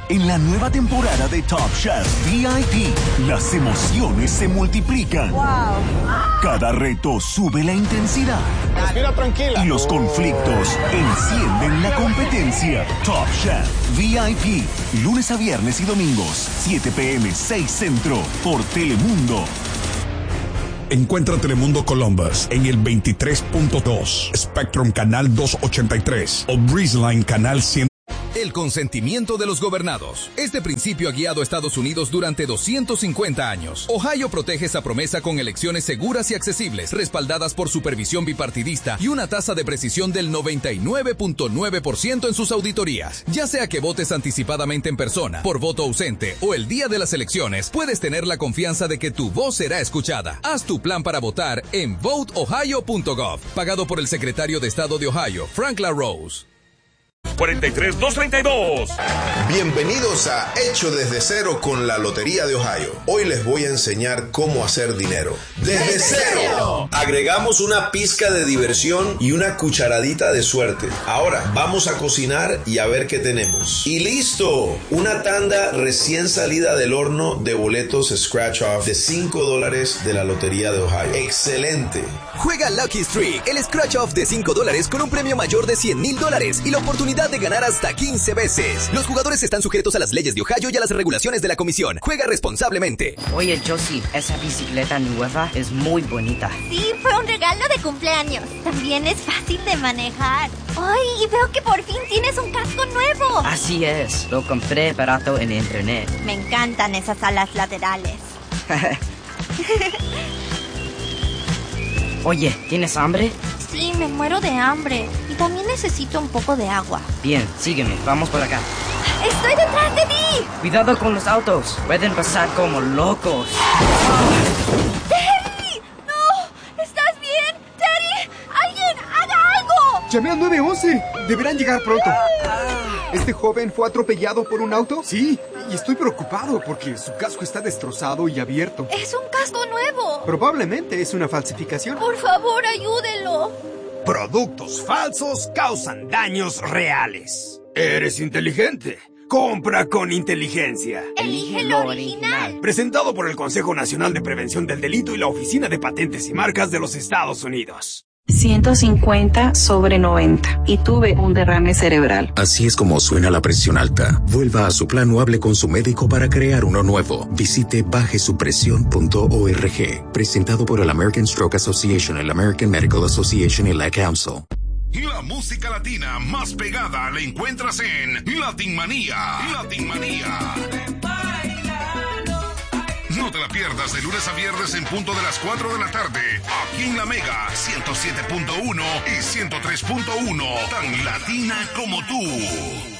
En la nueva temporada de Top Chef VIP, las emociones se multiplican. ¡Wow! Cada reto sube la intensidad. Respira tranquila. Y los conflictos encienden la competencia. Top Chef VIP, lunes a viernes y domingos, 7 p.m., 6 Centro, por Telemundo. Encuentra Telemundo Columbus en el 23.2, Spectrum Canal 283 o BreezeLine Canal 100. El consentimiento de los gobernados. Este principio ha guiado a Estados Unidos durante 250 años. Ohio protege esa promesa con elecciones seguras y accesibles, respaldadas por supervisión bipartidista y una tasa de precisión del 99.9% en sus auditorías. Ya sea que votes anticipadamente en persona, por voto ausente o el día de las elecciones, puedes tener la confianza de que tu voz será escuchada. Haz tu plan para votar en voteohio.gov, pagado por el secretario de Estado de Ohio, Frank LaRose. 43-232. Bienvenidos a Hecho desde cero con la Lotería de Ohio. Hoy les voy a enseñar cómo hacer dinero. ¡Desde cero! Agregamos una pizca de diversión y una cucharadita de suerte. Ahora vamos a cocinar y a ver qué tenemos. ¡Y listo! Una tanda recién salida del horno de boletos Scratch Off de $5 de la Lotería de Ohio. ¡Excelente! Juega Lucky Streak, el Scratch Off de $5 con un premio mayor de $100,000 y la oportunidad de ganar hasta 15 veces. Los jugadores están sujetos a las leyes de Ohio y a las regulaciones de la comisión. Juega responsablemente. Oye, Josie, esa bicicleta nueva es muy bonita. Sí, fue un regalo de cumpleaños. También es fácil de manejar. ¡Ay, y veo que por fin tienes un casco nuevo! Así es, lo compré barato en internet. Me encantan esas alas laterales. Oye, ¿tienes hambre? Sí, me muero de hambre. Y también necesito un poco de agua. Bien, sígueme, vamos por acá. ¡Estoy detrás de ti! Cuidado con los autos, pueden pasar como locos. ¡Terry! ¡No! ¿Estás bien? ¡Terry! ¡Alguien haga algo! Llamé al 911. Deberán llegar pronto. ¿Este joven fue atropellado por un auto? Sí, y estoy preocupado porque su casco está destrozado y abierto. ¡Es un casco nuevo! Probablemente es una falsificación. Por favor, ayúdenlo. Productos falsos causan daños reales. Eres inteligente. Compra con inteligencia. Elige lo original. Presentado por el Consejo Nacional de Prevención del Delito y la Oficina de Patentes y Marcas de los Estados Unidos. 150/90 y tuve un derrame cerebral. Así es como suena la presión alta. Vuelva a su plan o hable con su médico para crear uno nuevo. Visite bajesupresión.org. Presentado por el American Stroke Association, el American Medical Association y la Council. La música latina más pegada la encuentras en Latin Manía. Latin Manía. No te la pierdas de lunes a viernes en punto de las 4 de la tarde. Aquí en La Mega 107.1 y 103.1. Tan latina como tú.